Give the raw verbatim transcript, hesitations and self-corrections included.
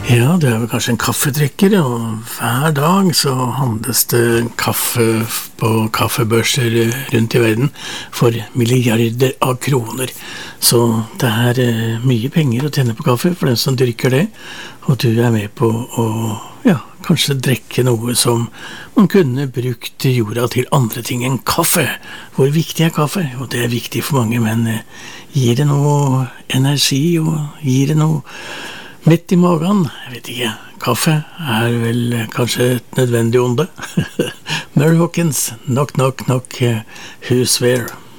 Ja, du er vel kanskje en kaffedrikker, og hver dag så handles det kaffe på kaffebørser rundt i verden for milliarder av kroner. Så det er eh, mye penger å tjene på kaffe for den som dyrker det, og du er med på å ja, kanskje drikke noe som man kunne brukt jorda til andre ting enn kaffe. Hvor viktig er kaffe? Jo, det er viktig for mange, men eh, gir det noe energi, og gir det noe midt i magen? Jeg vet ikke. Kaffe er vel kanskje et nødvendig onde. Mary Hawkins, knock, knock, knock, who's there?